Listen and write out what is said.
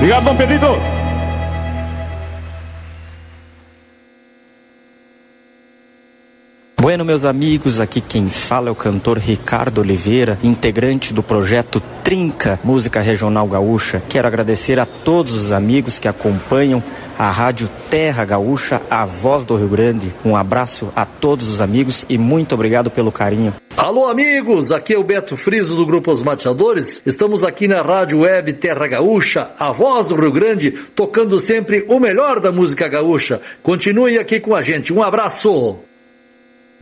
Obrigado, Dom Pedrito. Bueno, meus amigos, aqui quem fala é o cantor Ricardo Oliveira, integrante do projeto Trinca, Música Regional Gaúcha. Quero agradecer a todos os amigos que acompanham a Rádio Terra Gaúcha, a voz do Rio Grande. Um abraço a todos os amigos e muito obrigado pelo carinho. Alô, amigos, aqui é o Beto Friso do Grupo Os Mateadores. Estamos aqui na Rádio Web Terra Gaúcha, a voz do Rio Grande, tocando sempre o melhor da música gaúcha. Continue aqui com a gente. Um abraço!